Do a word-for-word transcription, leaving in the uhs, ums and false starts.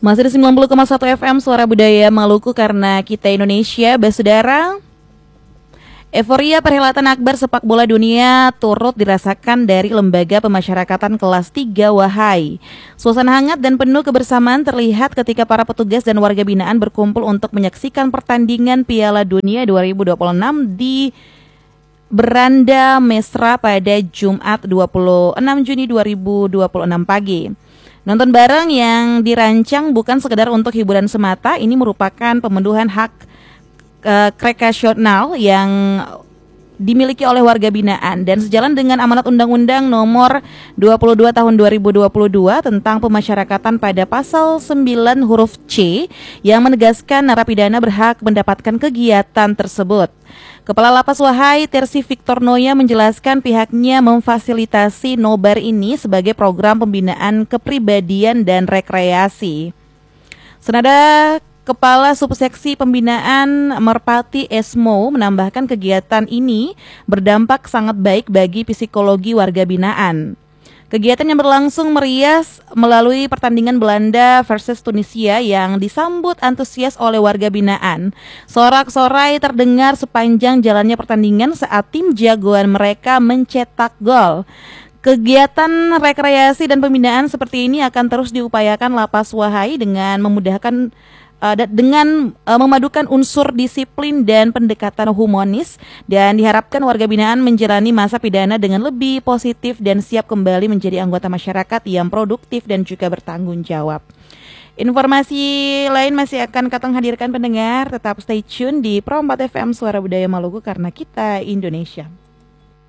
Masih di sembilan puluh koma satu F M Suara Budaya Maluku karena kita Indonesia, Basudara. Euforia perhelatan Akbar sepak bola dunia turut dirasakan dari Lembaga Pemasyarakatan Kelas tiga Wahai. Suasana hangat dan penuh kebersamaan terlihat ketika para petugas dan warga binaan berkumpul untuk menyaksikan pertandingan Piala Dunia dua ribu dua puluh enam di Beranda Mesra pada Jumat dua puluh enam Juni dua ribu dua puluh enam pagi. Nonton bareng yang dirancang bukan sekedar untuk hiburan semata, ini merupakan pemenuhan hak uh, rekreasional yang dimiliki oleh warga binaan dan sejalan dengan amanat Undang-Undang Nomor dua puluh dua Tahun dua ribu dua puluh dua tentang pemasyarakatan pada pasal sembilan huruf C yang menegaskan narapidana berhak mendapatkan kegiatan tersebut. Kepala Lapas Wahai, Tersi Victor Noya, menjelaskan pihaknya memfasilitasi nobar ini sebagai program pembinaan kepribadian dan rekreasi. Senada Kepala Subseksi Pembinaan Merpati Esmo menambahkan kegiatan ini berdampak sangat baik bagi psikologi warga binaan. Kegiatan yang berlangsung meriah melalui pertandingan Belanda versus Tunisia yang disambut antusias oleh warga binaan. Sorak-sorai terdengar sepanjang jalannya pertandingan saat tim jagoan mereka mencetak gol. Kegiatan rekreasi dan pembinaan seperti ini akan terus diupayakan Lapas Wahai dengan memudahkan Uh, dengan uh, memadukan unsur disiplin dan pendekatan humanis, dan diharapkan warga binaan menjalani masa pidana dengan lebih positif dan siap kembali menjadi anggota masyarakat yang produktif dan juga bertanggung jawab. Informasi lain masih akan Katong hadirkan pendengar, tetap stay tune di Pro empat F M Suara Budaya Maluku karena kita Indonesia.